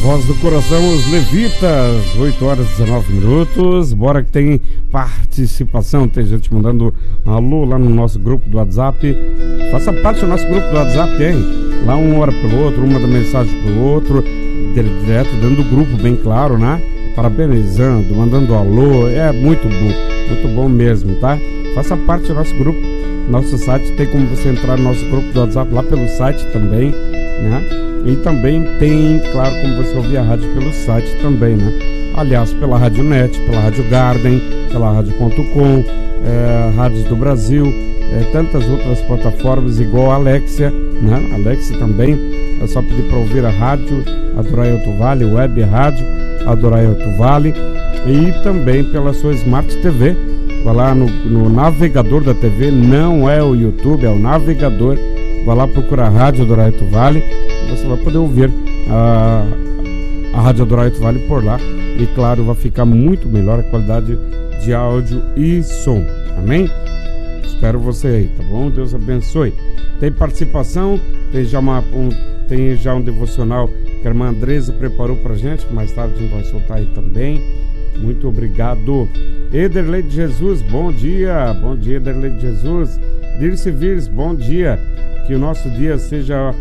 Voz do Coração, os Levitas, 8 horas e 19 minutos. Bora que tem participação, tem gente mandando alô lá no nosso grupo do WhatsApp. Faça parte do nosso grupo do WhatsApp, hein? Lá uma hora pelo outro, uma da mensagem pro outro, direto dentro do grupo, bem claro, né? Parabenizando, mandando alô, é muito bom mesmo, tá? Faça parte do nosso grupo, nosso site, tem como você entrar no nosso grupo do WhatsApp lá pelo site também, né? E também tem, claro, como você ouvir a rádio pelo site também, né? Aliás, pela Rádio Net, pela Rádio Garden, pela Rádio.com, Rádios do Brasil, tantas outras plataformas, igual a Alexia, né? Alexia também, é só pedir para ouvir a rádio Adorai Alto Vale, web rádio Adorai Alto Vale, e também pela sua Smart TV. Vai lá no navegador da TV, não é o YouTube, é o navegador. Vai lá procurar a Rádio Adorai Alto Vale. Você vai poder ouvir a Rádio Adorai Alto Vale por lá. E claro, vai ficar muito melhor a qualidade de áudio e som. Amém? Espero você aí, tá bom? Deus abençoe. Tem participação, tem já um devocional que a irmã Andresa preparou pra gente, que mais tarde a gente vai soltar aí também. Muito obrigado. Ederlei de Jesus, bom dia. Bom dia, Ederlei de Jesus. Dirce Vires, bom dia. Que o nosso dia seja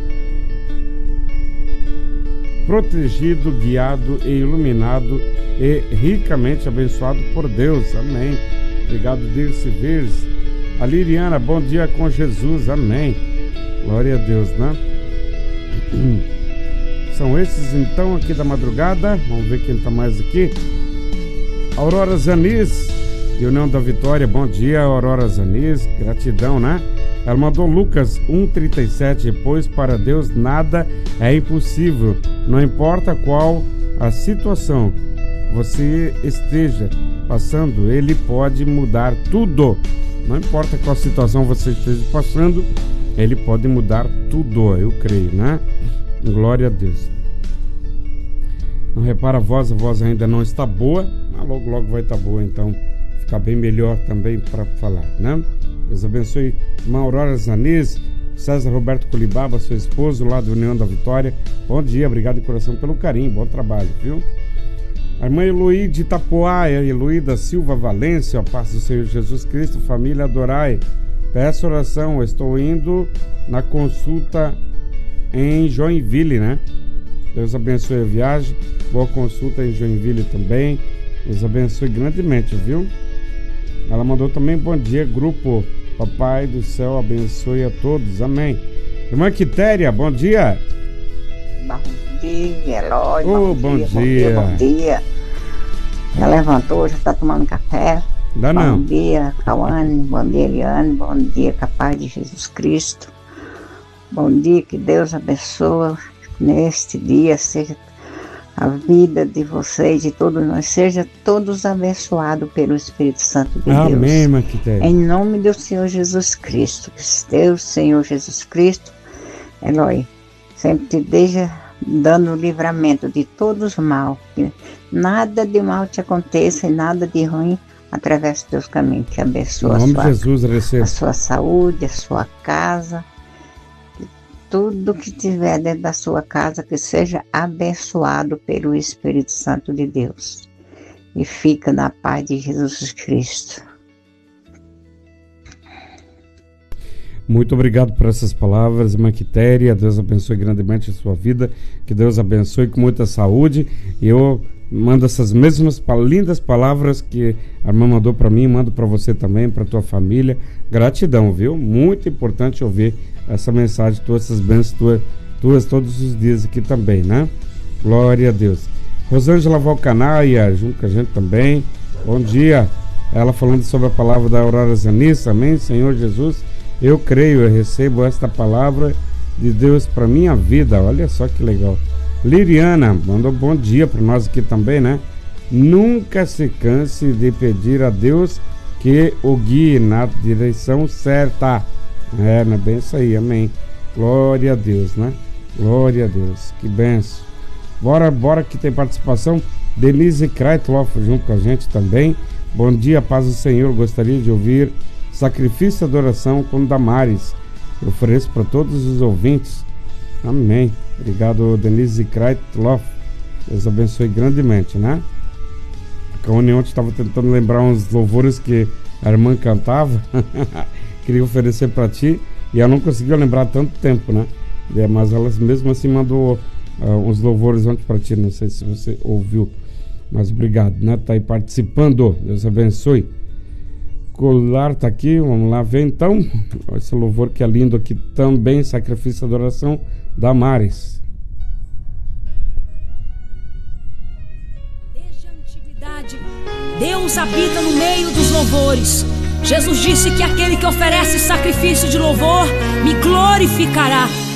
protegido, guiado e iluminado e ricamente abençoado por Deus. Amém. Obrigado, Dirce Vires. A Liriana, bom dia com Jesus. Amém. Glória a Deus, né? São esses então aqui da madrugada. Vamos ver quem está mais aqui. Aurora Zanis, União da Vitória, bom dia, Aurora Zanis, gratidão, né? Ela mandou Lucas 1,37, pois para Deus nada é impossível, não importa qual a situação você esteja passando, Ele pode mudar tudo. Não importa qual situação você esteja passando, Ele pode mudar tudo, eu creio, né? Glória a Deus. Não repara a voz ainda não está boa, mas logo vai estar boa, então fica bem melhor também para falar, né? Deus abençoe, irmã Aurora Zanis, César Roberto Colibaba, seu esposo lá do União da Vitória. Bom dia, obrigado de coração pelo carinho, bom trabalho, viu? A irmã Eloí de Itapoá, Eloí da Silva Valência, a paz do Senhor Jesus Cristo, família Adorai. Peço oração, estou indo na consulta em Joinville, né? Deus abençoe a viagem, boa consulta em Joinville também. Deus abençoe grandemente, viu? Ela mandou também bom dia, grupo. Papai do céu abençoe a todos, amém. Irmã Quitéria, bom dia. Bom dia, Eloy. Bom dia. Bom dia. Já levantou, já está tomando café. Bom dia, Cauane. Bom dia, Eliane. Bom dia, com a paz de Jesus Cristo. Bom dia, que Deus abençoe neste dia, seja a vida de vocês, de todos nós, seja todos abençoados pelo Espírito Santo de Deus. Amém, irmã Quitéria. Em nome do Senhor Jesus Cristo, que Deus, Senhor Jesus Cristo, Eloy, sempre te deixa dando livramento de todos os mal, que nada de mal te aconteça e nada de ruim através dos teus caminhos, que abençoa a sua saúde, a sua casa, tudo que tiver dentro da sua casa, que seja abençoado pelo Espírito Santo de Deus. E fica na paz de Jesus Cristo. Muito obrigado por essas palavras, irmã Quitéria. Deus abençoe grandemente a sua vida. Que Deus abençoe com muita saúde. E eu mando essas mesmas lindas palavras que a irmã mandou para mim, mando para você também, para tua família. Gratidão, viu? Muito importante ouvir essa mensagem, todas essas bênçãos tuas todos os dias aqui também, né? Glória a Deus. Rosângela Valcanaia, junto com a gente também. Bom dia. Ela falando sobre a palavra da Aurora Zanis. Amém, Senhor Jesus. Eu creio, eu recebo esta palavra de Deus para minha vida. Olha só que legal. Liriana mandou bom dia para nós aqui também, né? Nunca se canse de pedir a Deus que o guie na direção certa. Não é bem isso aí, amém. Glória a Deus, né? Glória a Deus, que benção. Bora que tem participação. Denise Kreitloff junto com a gente também. Bom dia, paz do Senhor. Gostaria de ouvir Sacrifício de Adoração com Damares. Eu ofereço para todos os ouvintes. Amém. Obrigado, Denise Kreitloff. Deus abençoe grandemente, né? A Caone ontem estava tentando lembrar uns louvores que a irmã cantava. Queria oferecer para ti. E ela não conseguiu lembrar tanto tempo, né? Mas ela mesmo assim mandou uns louvores ontem para ti. Não sei se você ouviu. Mas obrigado, né? Tá aí participando. Deus abençoe. Colar tá aqui. Vamos lá ver então. Esse louvor que é lindo aqui também. Sacrifício de adoração da Mares. Deus habita no meio dos louvores. Jesus disse que aquele que oferece sacrifício de louvor me glorificará.